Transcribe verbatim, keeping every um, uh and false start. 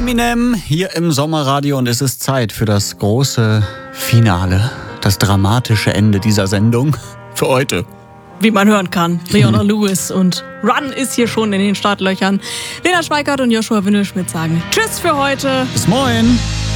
Eminem hier im Sommerradio und es ist Zeit für das große Finale, das dramatische Ende dieser Sendung für heute. Wie man hören kann, Leona Lewis und Run ist hier schon in den Startlöchern. Lena Schweikart und Joshua Windelschmidt sagen Tschüss für heute. Bis morgen.